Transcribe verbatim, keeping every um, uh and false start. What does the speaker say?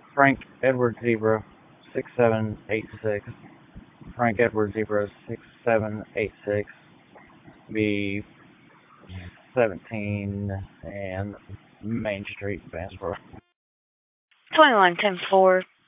Frank Edward Zebra, six seven eight six. Frank Edward Zebra, six seven eight six. Be seventeen and Main Street, Vanceboro. twenty-one ten four.